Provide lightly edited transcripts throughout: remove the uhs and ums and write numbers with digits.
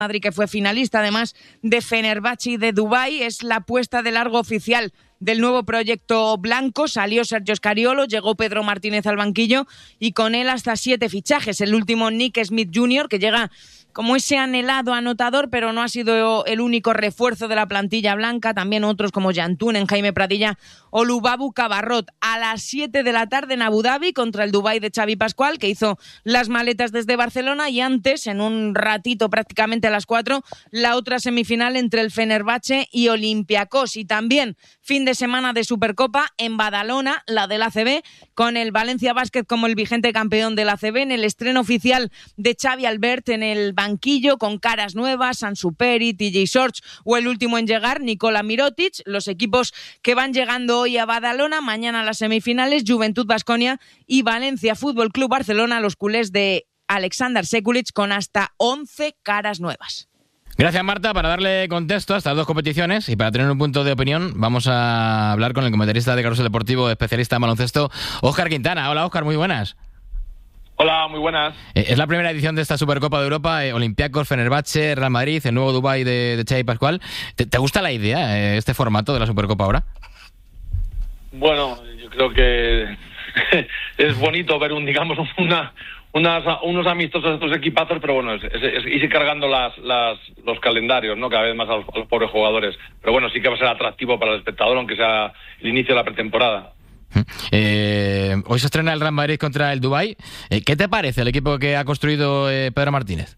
Madrid, que fue finalista además de Fenerbahce y de Dubái. Es la puesta de largo oficial del nuevo proyecto blanco. Salió Sergio Scariolo, llegó Pedro Martínez al banquillo y con él hasta 7 fichajes. El último, Nick Smith Jr., que llega como ese anhelado anotador, pero no ha sido el único refuerzo de la plantilla blanca. También otros como Yantunen, Jaime Pradilla o Lubabu Cabarrot. A las 7 de la tarde en Abu Dhabi contra el Dubái de Xavi Pascual, que hizo las maletas desde Barcelona, y antes, en un ratito prácticamente a las 4, la otra semifinal entre el Fenerbahce y Olympiacos. Y también fin de semana de Supercopa en Badalona, la del ACB, con el Valencia Basket como el vigente campeón del ACB, en el estreno oficial de Xavi Albert en el banquillo, con caras nuevas, Ansu Peri, TJ Shorts o el último en llegar, Nikola Mirotic. Los equipos que van llegando hoy a Badalona, mañana las semifinales, Juventud Baskonia y Valencia Fútbol Club Barcelona, los culés de Alexander Sekulic, con hasta 11 caras nuevas. Gracias, Marta. Para darle contexto a estas dos competiciones y para tener un punto de opinión, vamos a hablar con el comentarista de Carrusel Deportivo, especialista en baloncesto, Óscar Quintana. Hola, Óscar, muy buenas. Hola, muy buenas. Es la primera edición de esta Supercopa de Europa, Olympiacos, Fenerbahce, Real Madrid, el nuevo Dubái de Xavi Pascual. ¿Te gusta la idea, este formato de la Supercopa ahora? Bueno, yo creo que es bonito ver unos amistosos de estos equipazos, pero bueno, es ir cargando los calendarios, ¿no? Cada vez más a los pobres jugadores. Pero bueno, sí que va a ser atractivo para el espectador, aunque sea el inicio de la pretemporada. Hoy se estrena el Real Madrid contra el Dubái. ¿Qué te parece el equipo que ha construido Pedro Martínez?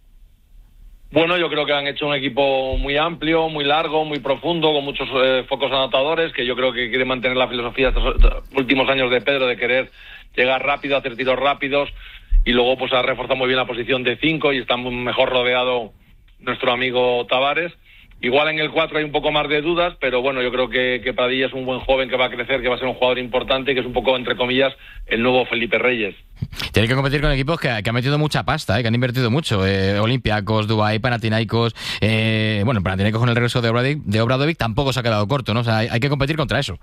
Bueno, yo creo que han hecho un equipo muy amplio, muy largo, muy profundo, con muchos focos anotadores, que yo creo que quiere mantener la filosofía de estos últimos años de Pedro, de querer llegar rápido, hacer tiros rápidos, y luego pues ha reforzado muy bien la posición de 5 y está mejor rodeado nuestro amigo Tavares. Igual en el 4 hay un poco más de dudas, pero bueno, yo creo que Pradilla es un buen joven que va a crecer, que va a ser un jugador importante, que es un poco, entre comillas, el nuevo Felipe Reyes. Tiene que competir con equipos que han metido mucha pasta, que han invertido mucho. Olympiacos, Dubái, Panathinaikos. Panathinaikos con el regreso de Obradovic tampoco se ha quedado corto, ¿no? O sea, hay que competir contra eso.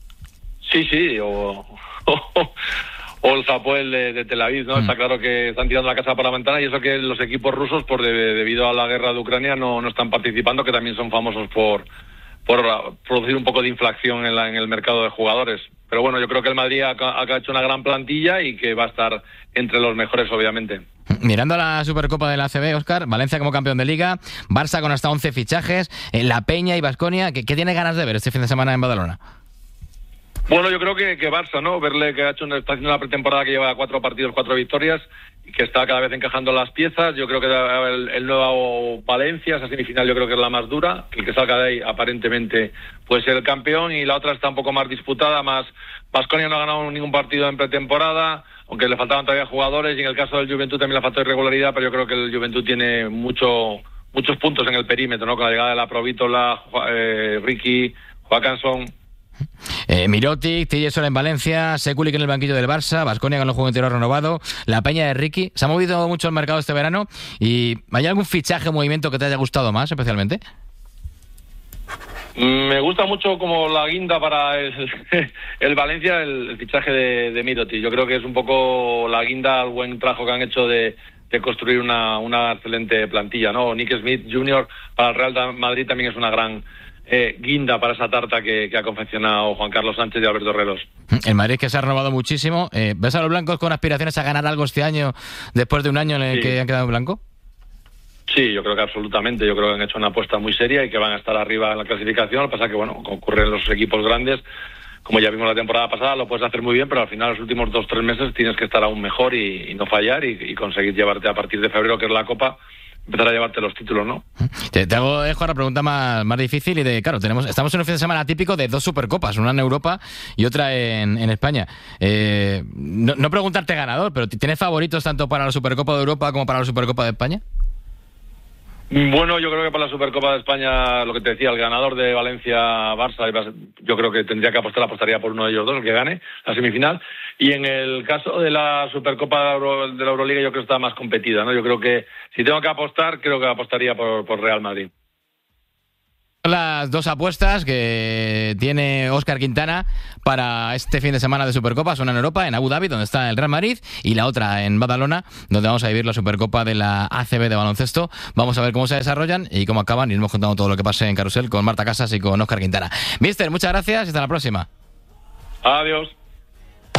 Sí, o el Zapoel de Tel Aviv, ¿no? Está claro que están tirando la casa por la ventana, y eso que los equipos rusos, debido a la guerra de Ucrania, no están participando, que también son famosos por producir un poco de inflación en el mercado de jugadores. Pero bueno, yo creo que el Madrid ha hecho una gran plantilla y que va a estar entre los mejores, obviamente. Mirando a la Supercopa de la ACB, Óscar, Valencia como campeón de Liga, Barça con hasta 11 fichajes, La Peña y Baskonia, ¿qué tiene ganas de ver este fin de semana en Badalona? Bueno, yo creo que Barça, ¿no? Verle que está haciendo una pretemporada que lleva 4 partidos, 4 victorias, y que está cada vez encajando las piezas. Yo creo que el nuevo Valencia, esa semifinal, yo creo que es la más dura, que el que salga de ahí aparentemente puede ser el campeón, y la otra está un poco más disputada, más Baskonia no ha ganado ningún partido en pretemporada, aunque le faltaban todavía jugadores, y en el caso del Juventud también le faltó irregularidad, pero yo creo que el Juventud tiene muchos puntos en el perímetro, ¿no? Con la llegada de la Provítola, Ricky, Joaquinson. Mirotic, TJ Shorts en Valencia, Sekulic en el banquillo del Barça, Baskonia con el juego interior renovado, La Peña de Ricky. Se ha movido mucho el mercado este verano, y ¿hay algún fichaje o movimiento que te haya gustado más especialmente? Me gusta mucho como la guinda para el Valencia, el fichaje de Mirotic. Yo creo que es un poco la guinda al buen trabajo que han hecho de construir una excelente plantilla, ¿no? Nick Smith Jr. para el Real Madrid también es una gran guinda para esa tarta que ha confeccionado Juan Carlos Sánchez y Alberto Herreros. El Madrid, que se ha renovado muchísimo. ¿Ves a los blancos con aspiraciones a ganar algo este año, después de un año en el que han quedado en blanco? Sí, yo creo que absolutamente. Yo creo que han hecho una apuesta muy seria y que van a estar arriba en la clasificación. Lo que pasa es que, bueno, como ocurre en los equipos grandes, como ya vimos la temporada pasada, lo puedes hacer muy bien, pero al final, los últimos 2-3 meses, tienes que estar aún mejor y no fallar y conseguir llevarte a partir de febrero, que es la Copa, empezar a llevarte los títulos, ¿no? Te hago, la pregunta más difícil, y claro, estamos en un fin de semana típico de 2 Supercopas, una en Europa y otra en España. No preguntarte ganador, pero ¿tienes favoritos tanto para la Supercopa de Europa como para la Supercopa de España? Bueno, yo creo que para la Supercopa de España, lo que te decía, el ganador de Valencia-Barça, yo creo que apostaría por uno de ellos dos, el que gane la semifinal. Y en el caso de la Supercopa de la Euroliga, yo creo que está más competida, ¿no? Yo creo que si tengo que apostar, creo que apostaría por Real Madrid. Las dos apuestas que tiene Óscar Quintana para este fin de semana de Supercopas, una en Europa, en Abu Dhabi, donde está el Real Madrid, y la otra en Badalona, donde vamos a vivir la Supercopa de la ACB de baloncesto. Vamos a ver cómo se desarrollan y cómo acaban, y iremos contando todo lo que pase en Carrusel con Marta Casas y con Óscar Quintana. Mister, muchas gracias y hasta la próxima. Adiós.